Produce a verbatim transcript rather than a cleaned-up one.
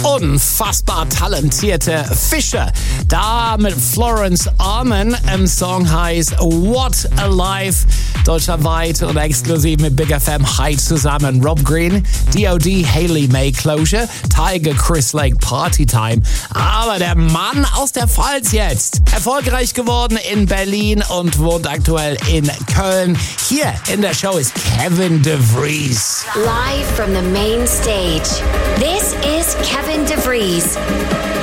unfassbar talentierte Fischer. Da mit Florence Arman. Im Song heißt What a Life. Deutschlandweit und exklusiv mit Big F M. Hi zusammen. Rob Green, D O D, Hayley May Closure, Tiger, Chris Lake, Party Time. Aber der Mann aus der Pfalz jetzt. Erfolgreich geworden in Berlin und wohnt aktuell in Köln. Hier in der Show ist Kevin DeVries. Live from the main stage. This is Kevin DeVries.